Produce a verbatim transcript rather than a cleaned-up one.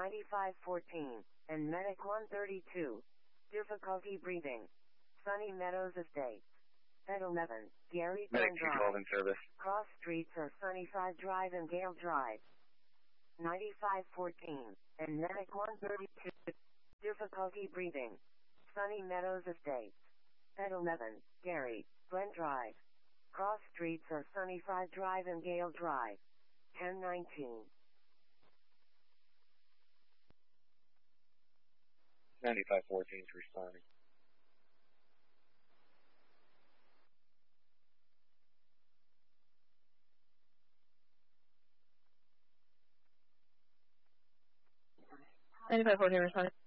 ninety-five fourteen, and Medic one thirty-two. Difficulty breathing. Sunny Meadows Estates. At eleven, Gary Medic Glen two twelve Drive. in service. Cross streets are Sunnyside Drive and Gale Drive. ninety-five fourteen, and Medic one thirty-two. Difficulty breathing. Sunny Meadows Estates. At eleven, Gary Glen Drive. Cross streets are Sunnyside Drive and Gale Drive. ten nineteen. ninety-five fourteen is responding. ninety-five fourteen responding.